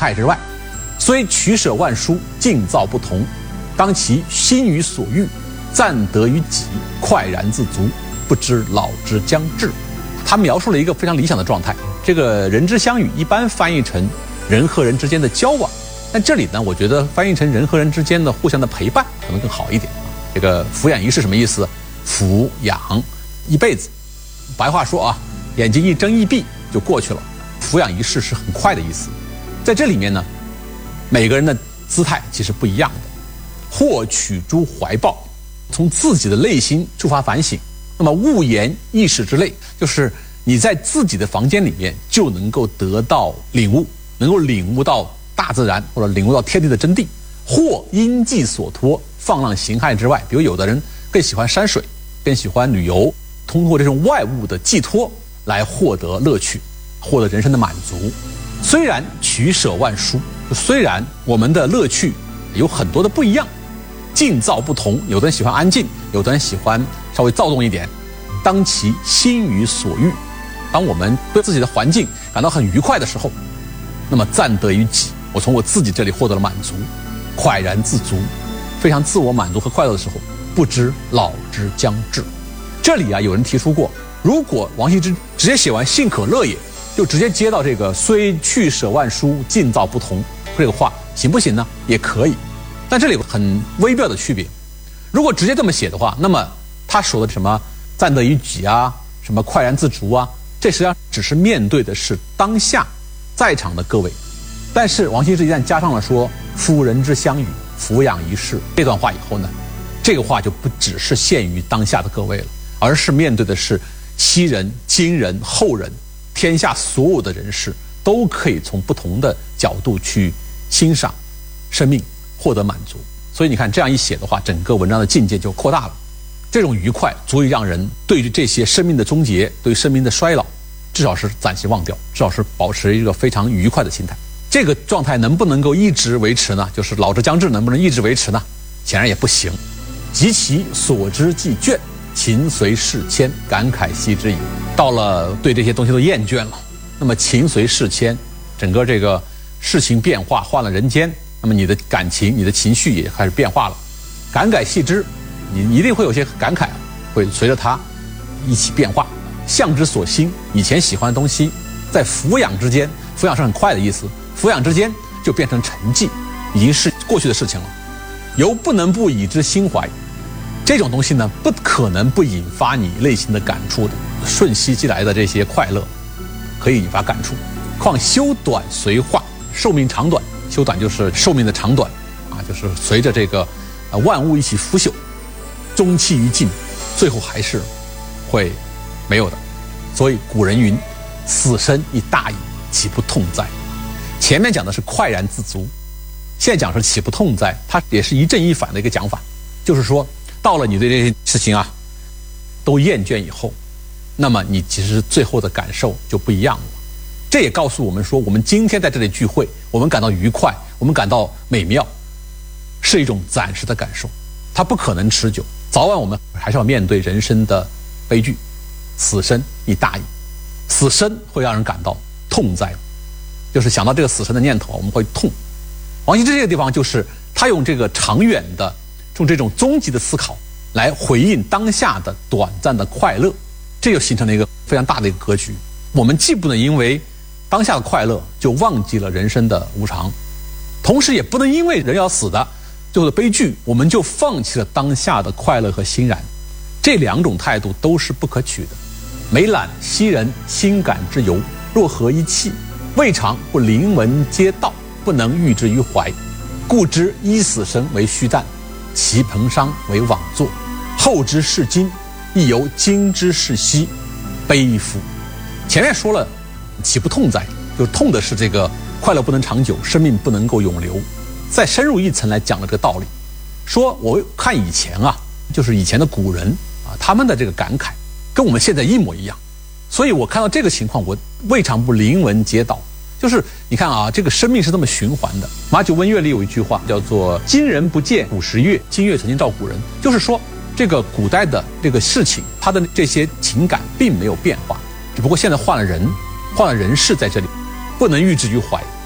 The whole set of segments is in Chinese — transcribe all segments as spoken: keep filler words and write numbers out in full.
害之外，虽取舍万殊，境造不同，当其心于所欲，暂得于己，快然自足，不知老之将至。他描述了一个非常理想的状态。这个人之相与一般翻译成人和人之间的交往，但这里呢，我觉得翻译成人和人之间的互相的陪伴可能更好一点。这个抚养一世什么意思？抚养一辈子，白话说啊，眼睛一睁一闭就过去了。抚养一世是很快的意思。在这里面呢，每个人的姿态其实不一样的。或取诸怀抱，从自己的内心出发反省。那么悟言意识之类，就是你在自己的房间里面就能够得到领悟，能够领悟到大自然或者领悟到天地的真谛。或因寄所托，放浪形骸之外，比如有的人更喜欢山水，更喜欢旅游，通过这种外物的寄托来获得乐趣，获得人生的满足。虽然取舍万殊，虽然我们的乐趣有很多的不一样，境造不同，有的人喜欢安静，有的人喜欢稍微躁动一点。当其心于所欲，当我们对自己的环境感到很愉快的时候，那么暂得于己，我从我自己这里获得了满足，快然自足，非常自我满足和快乐的时候，不知老之将至。这里啊，有人提出过，如果王羲之直接写完幸可乐也，就直接接到这个虽去舍万殊，境造不同这个话，行不行呢？也可以，但这里有很微妙的区别。如果直接这么写的话，那么他说的什么暂得于己啊，什么快然自足啊，这实际上只是面对的是当下在场的各位。但是王羲之一旦加上了说夫人之相与，抚养一世这段话以后呢，这个话就不只是限于当下的各位了，而是面对的是昔人、今人、后人，天下所有的人士都可以从不同的角度去欣赏生命，获得满足。所以你看这样一写的话，整个文章的境界就扩大了。这种愉快足以让人对于这些生命的终结，对于生命的衰老，至少是暂时忘掉，至少是保持一个非常愉快的心态。这个状态能不能够一直维持呢？就是老之将至能不能一直维持呢？显然也不行。及其所知既倦，情随事迁，感慨惜之矣。到了对这些东西都厌倦了，那么情随事迁，整个这个事情变化，换了人间，那么你的感情、你的情绪也开始变化了。感慨惜之，你一定会有些感慨，会随着它一起变化。向之所欣，以前喜欢的东西，在抚养之间，抚养是很快的意思，抚养之间就变成沉寂，已经是过去的事情了。犹不能不以之心怀，这种东西呢，不可能不引发你内心的感触的。瞬息即来的这些快乐，可以引发感触。况修短随化，寿命长短，修短就是寿命的长短啊，就是随着这个呃万物一起腐朽，终期于尽，最后还是会没有的。所以古人云：“死生亦大矣，岂不痛哉？”前面讲的是快然自足，现在讲是岂不痛哉，它也是一正一反的一个讲法，就是说，到了你对这些事情啊都厌倦以后，那么你其实最后的感受就不一样了。这也告诉我们说，我们今天在这里聚会，我们感到愉快，我们感到美妙，是一种暂时的感受，它不可能持久。早晚我们还是要面对人生的悲剧，死生亦大矣。死生会让人感到痛哉，就是想到这个死生的念头，我们会痛。王羲之这个地方就是他用这个长远的，用这种终极的思考来回应当下的短暂的快乐，这就形成了一个非常大的一个格局。我们既不能因为当下的快乐就忘记了人生的无常，同时也不能因为人要死的最后的悲剧，我们就放弃了当下的快乐和欣然。这两种态度都是不可取的。每览昔人心感之由，若合一气，未尝不临文皆道，不能喻之于怀。故知一死生为虚诞，其彭殇为枉作。后之视今，亦犹今之视昔，悲夫！前面说了，岂不痛哉？就是痛的是这个快乐不能长久，生命不能够永留。再深入一层来讲了这个道理，说我看以前啊，就是以前的古人啊，他们的这个感慨跟我们现在一模一样，所以我看到这个情况，我未尝不临文皆道。就是你看啊，这个生命是这么循环的。马九温乐里有一句话叫做“今人不见古时月，今月曾经照古人”，就是说这个古代的这个事情，它的这些情感并没有变化，只不过现在换了人，换了人事在这里，不能喻之于怀。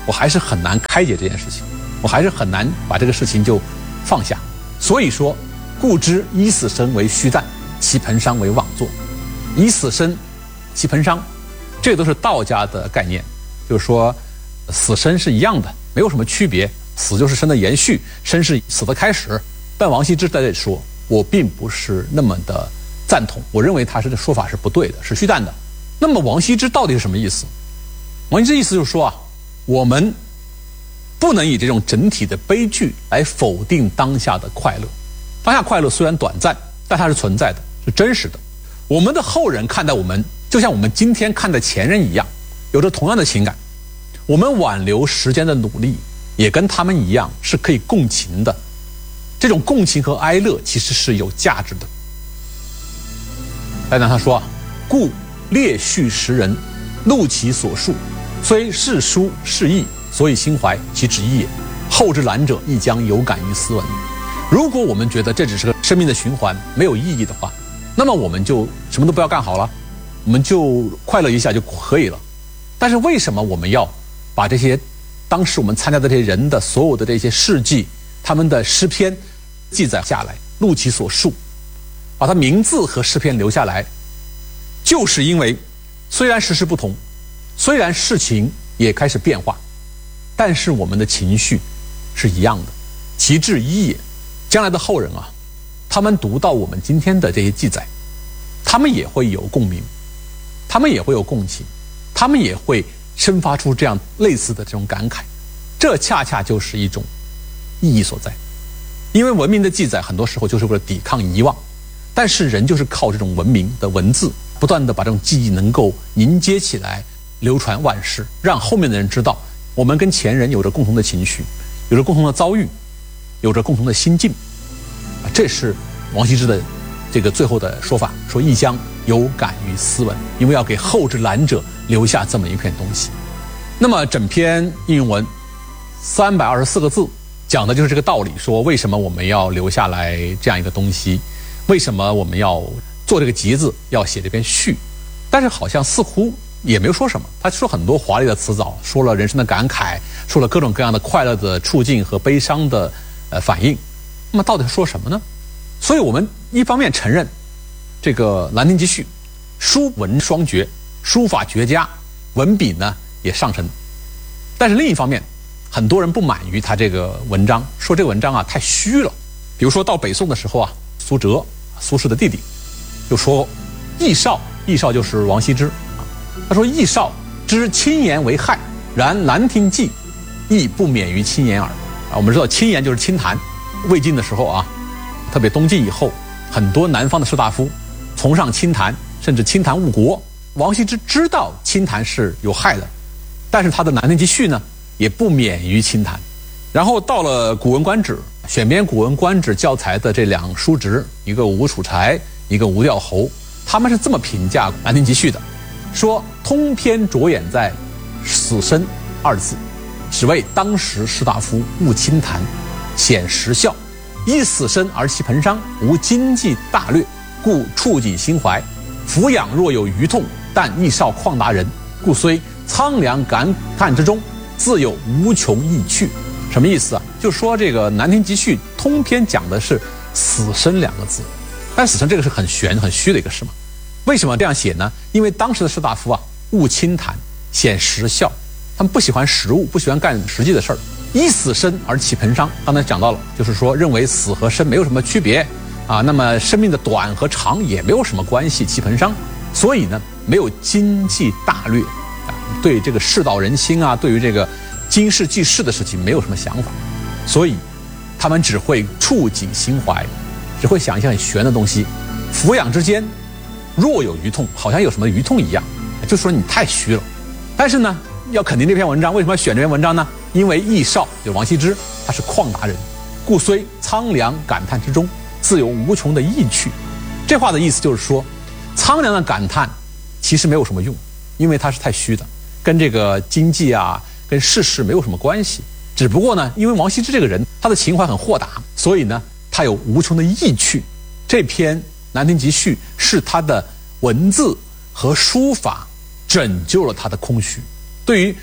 我还是很难开解这件事情，我还是很难把这个事情就放下。所以说，故知以死生为虚诞，其盆伤为妄作。以死生，其盆伤，这都是道家的概念，就是说死生是一样的，没有什么区别，死就是生的延续，生是死的开始。但王羲之在这里说，我并不是那么的赞同，我认为他这个说法是不对的，是虚诞的。那么王羲之到底是什么意思？王羲之意思就是说啊，我们不能以这种整体的悲剧来否定当下的快乐。当下快乐虽然短暂，但它是存在的，是真实的。我们的后人看待我们，就像我们今天看待前人一样，有着同样的情感。我们挽留时间的努力，也跟他们一样是可以共情的。这种共情和哀乐其实是有价值的。来讲他说啊，故列叙时人，录其所述，虽是书是意，所以心怀其旨意也。后之览者，亦将有感于斯文。如果我们觉得这只是个生命的循环，没有意义的话，那么我们就什么都不要干好了，我们就快乐一下就可以了。但是为什么我们要把这些当时我们参加的这些人的所有的这些事迹，他们的诗篇记载下来，录其所述，把他名字和诗篇留下来，就是因为虽然时事不同，虽然事情也开始变化，但是我们的情绪是一样的，其志一也。将来的后人啊，他们读到我们今天的这些记载，他们也会有共鸣，他们也会有共情，他们也会生发出这样类似的这种感慨。这恰恰就是一种意义所在。因为文明的记载很多时候就是为了抵抗遗忘，但是人就是靠这种文明的文字，不断的把这种记忆能够凝结起来，流传万世，让后面的人知道我们跟前人有着共同的情绪，有着共同的遭遇，有着共同的心境。这是王羲之的这个最后的说法，说亦将有感于斯文，因为要给后之览者留下这么一片东西。那么整篇应用文三百二十四个字，讲的就是这个道理，说为什么我们要留下来这样一个东西，为什么我们要做这个集子，要写这篇序。但是好像似乎也没有说什么，他说很多华丽的辞藻，说了人生的感慨，说了各种各样的快乐的处境和悲伤的呃反应。那么到底说什么呢？所以我们一方面承认这个《兰亭集序》书文双绝，书法绝佳，文笔呢也上乘。但是另一方面，很多人不满于他这个文章，说这个文章啊太虚了。比如说到北宋的时候啊，苏辙，苏轼的弟弟，就说逸少，逸少就是王羲之啊。他说逸少知轻言为害，然《兰亭记》亦不免于轻言耳。啊，我们知道轻言就是清谈。魏晋的时候啊，特别东晋以后，很多南方的士大夫崇尚清谈，甚至清谈误国。王羲之知道清谈是有害的，但是他的《兰亭集序》呢，也不免于清谈。然后到了《古文观止》，选编《古文观止》教材的这两叔侄，一个吴楚柴，一个吴调侯，他们是这么评价《兰亭集序》的，说通篇着眼在死生二字，只为当时士大夫误清谈，显时效，以死生而其盆伤，无经济大略，故触己心怀。俯仰若有余痛，但亦少旷达人，故虽苍凉感叹之中，自有无穷意趣。什么意思啊？就说这个《兰亭集序》通篇讲的是死生两个字，但死生这个是很玄很虚的一个事嘛。为什么这样写呢？因为当时的士大夫啊，务清谈，显时效，他们不喜欢实务，不喜欢干实际的事儿。以死生而其盆伤，刚才讲到了，就是说认为死和生没有什么区别啊，那么生命的短和长也没有什么关系，其盆伤，所以呢没有经济大略啊，对这个世道人心啊，对于这个经世济世的事情没有什么想法，所以他们只会触景心怀，只会想一些很玄的东西。俯仰之间若有余痛，好像有什么余痛一样，就说你太虚了。但是呢，要肯定这篇文章，为什么要选这篇文章呢？因为逸少就王羲之，他是旷达人，故虽苍凉感叹之中，自有无穷的意趣。这话的意思就是说，苍凉的感叹其实没有什么用，因为它是太虚的，跟这个经济啊，跟世事没有什么关系。只不过呢，因为王羲之这个人，他的情怀很豁达，所以呢，他有无穷的意趣。这篇《兰亭集序》是他的文字和书法拯救了他的空虚。对于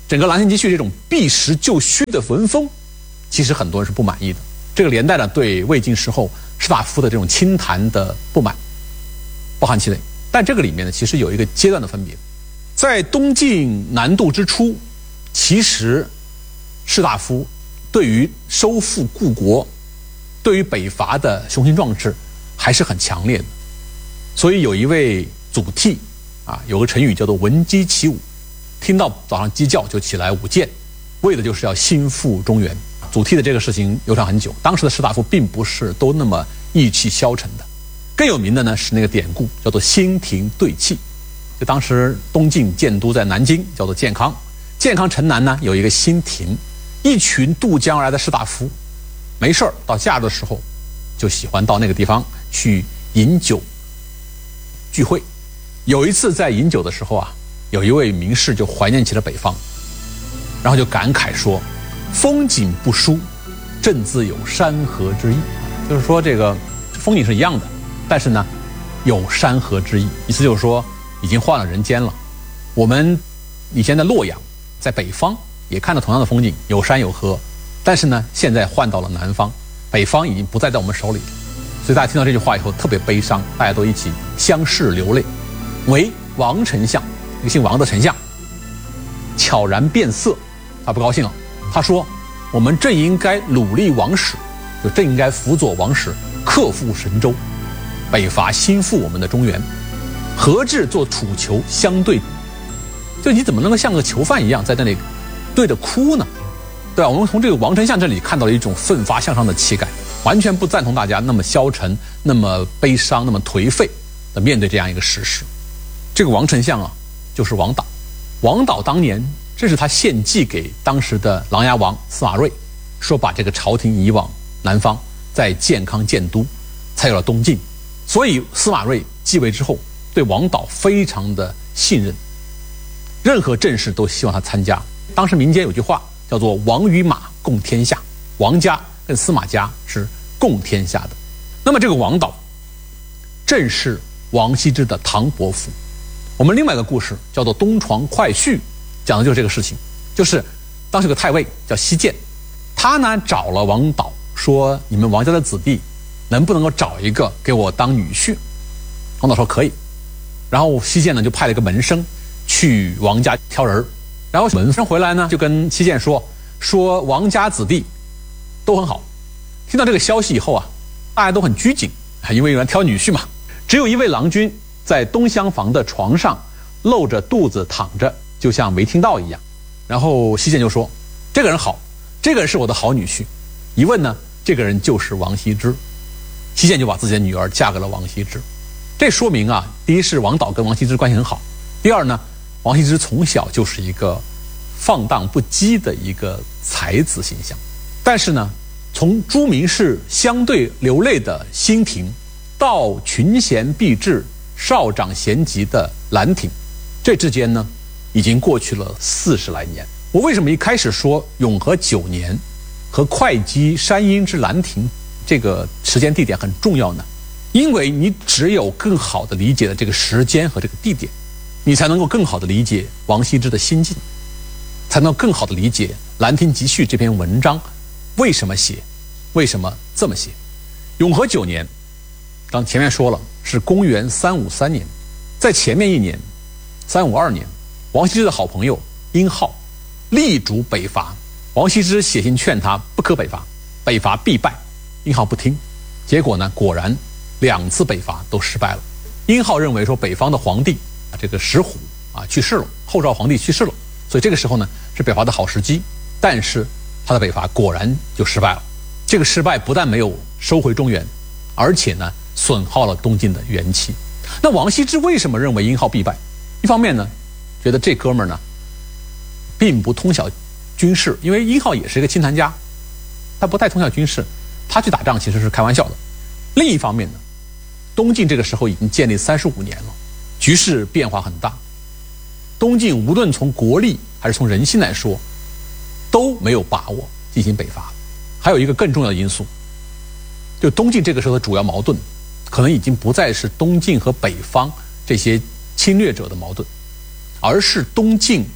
整个《兰亭集序》这种避实就虚的文风，其实很多人是不满意的。这个连带呢，对魏晋时候士大夫的这种清谈的不满包含其内。但这个里面呢，其实有一个阶段的分别。在东晋南渡之初，其实士大夫对于收复故国，对于北伐的雄心壮志还是很强烈的。所以有一位祖逖啊，有个成语叫做闻鸡起舞，听到早上鸡叫就起来舞剑，为的就是要兴复中原。祖逖的这个事情流传很久，当时的士大夫并不是都那么意气消沉的。更有名的呢是那个典故，叫做兴亭对泣。就当时东晋建都在南京，叫做建康。建康城南呢有一个兴亭，一群渡江而来的士大夫，没事儿到假日的时候，就喜欢到那个地方去饮酒聚会。有一次在饮酒的时候啊，有一位名士就怀念起了北方，然后就感慨说：“风景不输，正自有山河之意。”就是说这个风景是一样的，但是呢，有山河之意，意思就是说已经换了人间了。我们以前在洛阳，在北方也看到同样的风景，有山有河，但是呢，现在换到了南方，北方已经不再在我们手里了。所以大家听到这句话以后特别悲伤，大家都一起相视流泪。唯王丞相，一个姓王的丞相，悄然变色，他不高兴了。他说：“我们正应该努力王室，就正应该辅佐王室克复神州，北伐兴复我们的中原，何至做楚囚相对？就你怎么能够像个囚犯一样在那里对着哭呢？对吧？我们从这个王丞相这里看到了一种奋发向上的气概，完全不赞同大家那么消沉、那么悲伤、那么颓废的面对这样一个事实。这个王丞相啊，就是王导。王导当年这是他献计给当时的琅琊王司马睿，说把这个朝廷移往南方，在建康建都，才有了东晋。所以司马睿继位之后，对王导非常的信任，任何政事都希望他参加。当时民间有句话叫做王与马共天下，王家跟司马家是共天下的。那么这个王导正是王羲之的唐伯父。我们另外一个故事叫做东床快婿，讲的就是这个事情。就是当时有个太尉叫西涧，他呢找了王导说：“你们王家的子弟能不能够找一个给我当女婿？”王导说可以。然后西涧呢就派了一个门生去王家挑人，然后门生回来呢就跟西涧说说王家子弟都很好。听到这个消息以后啊，大家都很拘谨，因为有人挑女婿嘛。只有一位郎君在东厢房的床上露着肚子躺着，就像没听到一样。然后西涧就说：“这个人好，这个人是我的好女婿。”一问呢，这个人就是王羲之。西涧就把自己的女儿嫁给了王羲之。这说明啊，第一是王导跟王羲之关系很好，第二呢，王羲之从小就是一个放荡不羁的一个才子形象。但是呢，从朱明氏相对流泪的兴亭，到群贤毕至、少长咸集的兰亭，这之间呢，已经过去了四十来年。我为什么一开始说永和九年和会稽山阴之兰亭这个时间地点很重要呢？因为你只有更好的理解了这个时间和这个地点，你才能够更好的理解王羲之的心境，才能够更好的理解《兰亭集序》这篇文章为什么写，为什么这么写。永和九年，刚前面说了是公元三五三年，在前面一年三五二年，王羲之的好朋友殷浩力主北伐，王羲之写信劝他不可北伐，北伐必败，殷浩不听，结果呢，果然两次北伐都失败了。殷浩认为说北方的皇帝这个石虎啊去世了，后赵皇帝去世了，所以这个时候呢是北伐的好时机，但是他的北伐果然就失败了。这个失败不但没有收回中原，而且呢损耗了东晋的元气。那王羲之为什么认为殷浩必败？一方面呢，觉得这哥们儿呢并不通晓军事，因为殷浩也是一个清谈家，他不太通晓军事，他去打仗其实是开玩笑的。另一方面呢，东晋这个时候已经建立三十五年了，局势变化很大，东晋无论从国力还是从人心来说都没有把握进行北伐。还有一个更重要的因素，就东晋这个时候的主要矛盾可能已经不再是东晋和北方这些侵略者的矛盾，而是东晋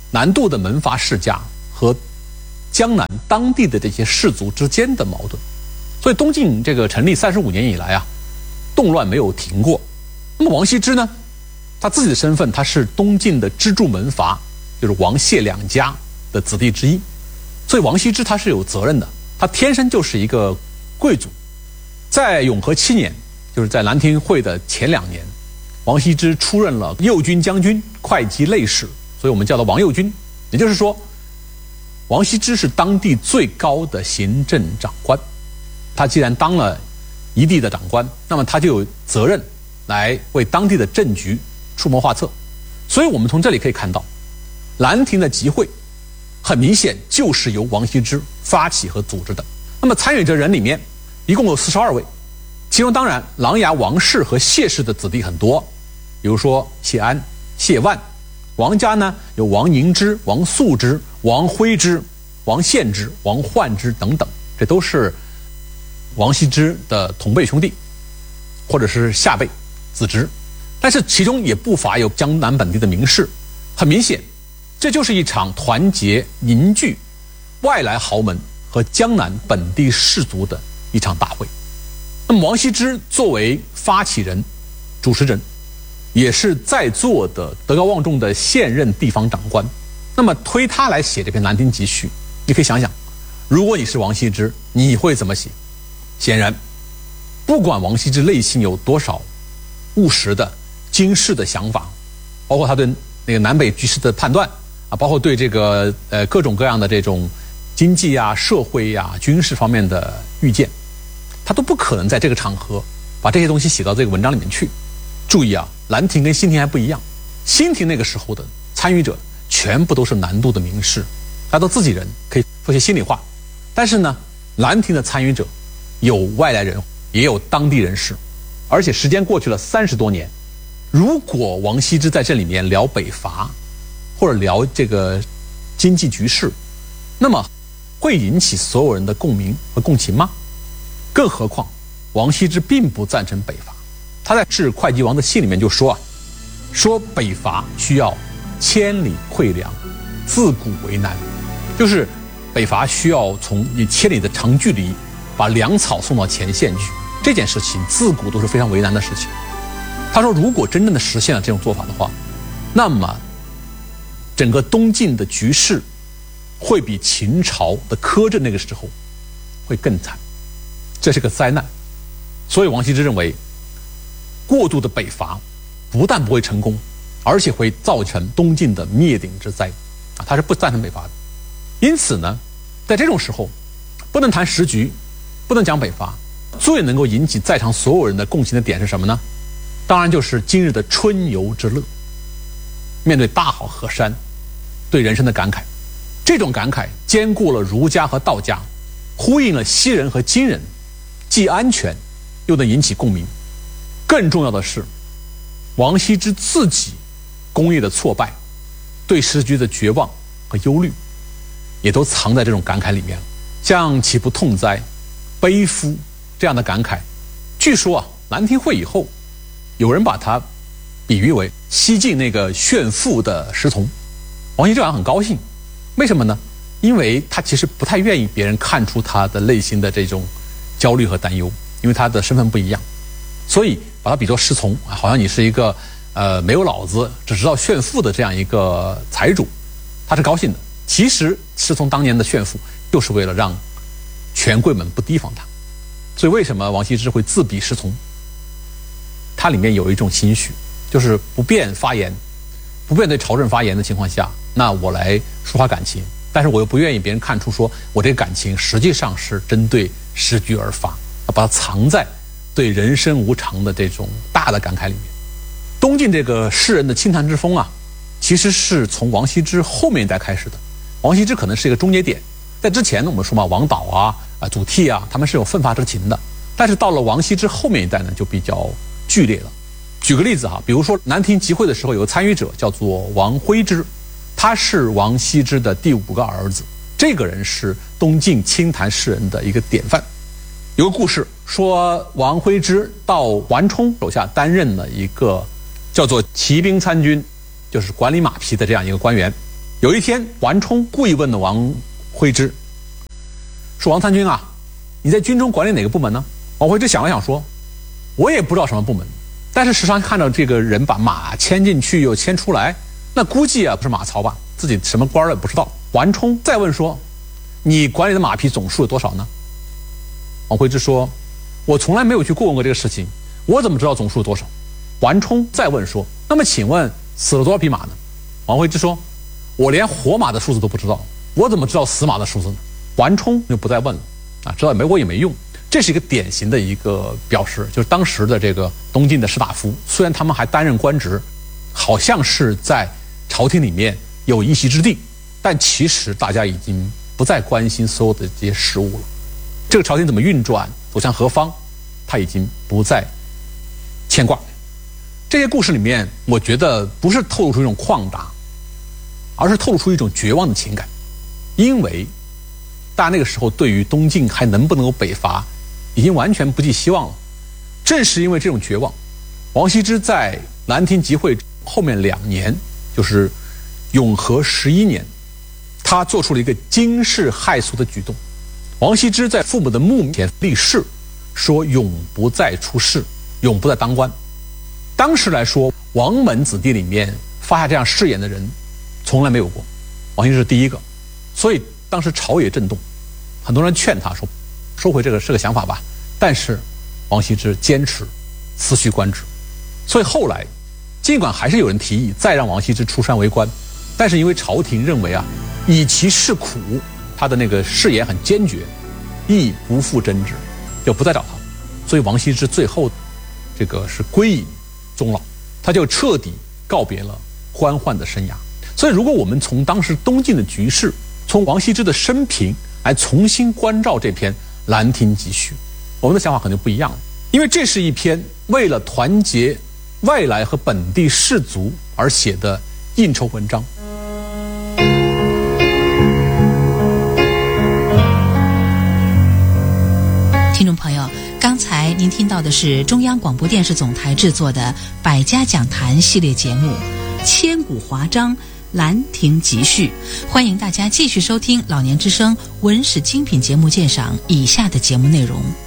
南渡的门阀世家和江南当地的这些士族之间的矛盾。所以东晋这个成立三十五年以来啊，动乱没有停过。那么王羲之呢，他自己的身份，他是东晋的支柱门阀，就是王谢两家的子弟之一，所以王羲之他是有责任的，他天生就是一个贵族。在永和七年，就是在兰亭会的前两年，王羲之出任了右军将军、会稽内史，所以我们叫他王右军。也就是说，王羲之是当地最高的行政长官。他既然当了一地的长官，那么他就有责任来为当地的政局出谋划策。所以我们从这里可以看到，兰亭的集会很明显就是由王羲之发起和组织的。那么参与者人里面一共有四十二位，其中当然琅琊王氏和谢氏的子弟很多，比如说谢安、谢万。王家呢有王凝之、王肃之、王徽之、王献之、王焕之等等，这都是王羲之的同辈兄弟，或者是下辈子侄。但是其中也不乏有江南本地的名士。很明显，这就是一场团结凝聚外来豪门和江南本地士族的一场大会。那么王羲之作为发起人、主持人，也是在座的德高望重的现任地方长官。那么推他来写这篇《兰亭集序》，你可以想想，如果你是王羲之，你会怎么写？显然，不管王羲之内心有多少务实的经世的想法，包括他对那个南北局势的判断啊，包括对这个呃各种各样的这种经济啊、社会啊、军事方面的预见，他都不可能在这个场合把这些东西写到这个文章里面去。注意啊，兰亭跟新亭还不一样，新亭那个时候的参与者全部都是南渡的名士，大家都自己人，可以说些心里话。但是呢，兰亭的参与者有外来人，也有当地人士，而且时间过去了三十多年。如果王羲之在这里面聊北伐，或者聊这个经济局势，那么会引起所有人的共鸣和共情吗？更何况王羲之并不赞成北伐，他在致会稽王的信里面就说啊，说北伐需要千里馈粮，自古为难，就是北伐需要从你千里的长距离把粮草送到前线去，这件事情自古都是非常为难的事情。他说，如果真正的实现了这种做法的话，那么整个东晋的局势会比秦朝的苛政那个时候会更惨，这是个灾难。所以王羲之认为，过度的北伐不但不会成功，而且会造成东晋的灭顶之灾啊，他是不赞成北伐的。因此呢，在这种时候，不能谈时局，不能讲北伐，最能够引起在场所有人的共情的点是什么呢？当然就是今日的春游之乐。面对大好河山，对人生的感慨，这种感慨兼顾了儒家和道家，呼应了西人和今人，既安全又能引起共鸣。更重要的是，王羲之自己工业的挫败，对时局的绝望和忧虑，也都藏在这种感慨里面。像岂不痛哉，悲夫这样的感慨，据说啊，兰亭会以后，有人把它比喻为西晋那个炫富的石崇。王羲之好像很高兴，为什么呢？因为他其实不太愿意别人看出他的内心的这种焦虑和担忧，因为他的身份不一样，所以把他比作石崇，好像你是一个呃没有脑子，只知道炫富的这样一个财主，他是高兴的。其实石崇当年的炫富，就是为了让权贵们不提防他。所以为什么王羲之会自比石崇？它里面有一种心绪，就是不便发言，不便对朝政发言的情况下，那我来抒发感情，但是我又不愿意别人看出说我这个感情实际上是针对时局而发，把它藏在对人生无常的这种大的感慨里面。东晋这个诗人的清谈之风啊，其实是从王羲之后面一代开始的。王羲之可能是一个中节点，在之前呢，我们说嘛，王导啊、啊祖逖啊，他们是有奋发之情的，但是到了王羲之后面一代呢，就比较剧烈了。举个例子哈，比如说兰亭集会的时候，有个参与者叫做王徽之，他是王羲之的第五个儿子，这个人是东晋清谈诗人的一个典范。有个故事说，王徽之到桓冲手下担任了一个叫做骑兵参军，就是管理马匹的这样一个官员。 有一天，桓冲故意问了王徽之，说：“王参军啊，你在军中管理哪个部门呢？”王徽之想了想说：“我也不知道什么部门，但是时常看到这个人把马牵进去又牵出来，那估计啊不是马槽吧，自己什么官也不知道。”桓冲再问说：“你管理的马匹总数有多少呢？”王徽之说：“我从来没有去过问过这个事情，我怎么知道总数有多少？”桓冲再问说：“那么请问死了多少匹马呢？”王徽之说：“我连活马的数字都不知道，我怎么知道死马的数字呢？”桓冲就不再问了，啊，知道没我也没用。这是一个典型的一个表示，就是当时的这个东晋的士大夫，虽然他们还担任官职，好像是在朝廷里面有一席之地，但其实大家已经不再关心所有的这些事务了。这个朝廷怎么运转，走向何方，他已经不再牵挂。这些故事里面，我觉得不是透露出一种旷达，而是透露出一种绝望的情感，因为大家那个时候对于东晋还能不能够北伐，已经完全不寄希望了。正是因为这种绝望，王羲之在兰亭集会后面两年，就是永和十一年，他做出了一个惊世骇俗的举动。王羲之在父母的墓前立誓，说永不再出仕，永不再当官。当时来说，王门子弟里面发下这样誓言的人从来没有过，王羲之是第一个。所以当时朝野震动，很多人劝他说收回这个这个想法吧，但是王羲之坚持辞去官职。所以后来尽管还是有人提议再让王羲之出山为官，但是因为朝廷认为啊，以其事苦，他的那个誓言很坚决，亦不复真之，就不再找他。所以王羲之最后这个是归隐终老，他就彻底告别了官宦的生涯。所以如果我们从当时东晋的局势，从王羲之的生平来重新关照这篇《兰亭集序》，我们的想法可能不一样了。因为这是一篇为了团结外来和本地士族而写的应酬文章。 听众朋友，刚才您听到的是中央广播电视总台制作的《百家讲坛》系列节目《千古华章·兰亭集序》，欢迎大家继续收听老年之声文史精品节目鉴赏以下的节目内容。